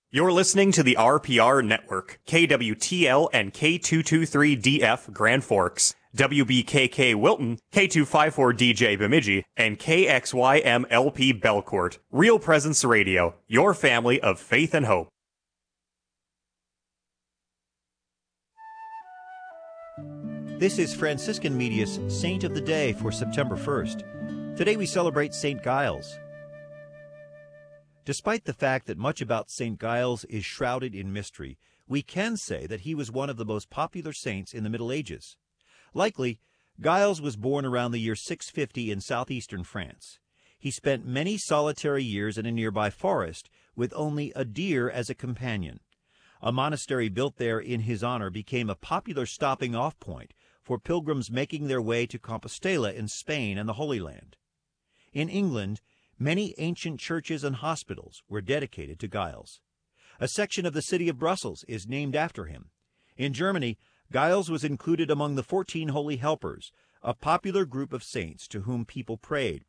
You're listening to the RPR Network, KWTL and K223DF Grand Forks, WBKK Wilton, K254DJ Bemidji, and KXYMLP Belcourt. Real Presence Radio, your family of faith and hope. This is Franciscan Media's Saint of the Day for September 1st. Today we celebrate St. Giles. Despite the fact that much about St. Giles is shrouded in mystery, we can say that he was one of the most popular saints in the Middle Ages. Likely, Giles was born around the year 650 in southeastern France. He spent many solitary years in a nearby forest with only a deer as a companion. A monastery built there in his honor became a popular stopping-off point for pilgrims making their way to Compostela in Spain and the Holy Land. In England, many ancient churches and hospitals were dedicated to Giles. A section of the city of Brussels is named after him. In Germany, Giles was included among the 14 Holy Helpers, a popular group of saints to whom people prayed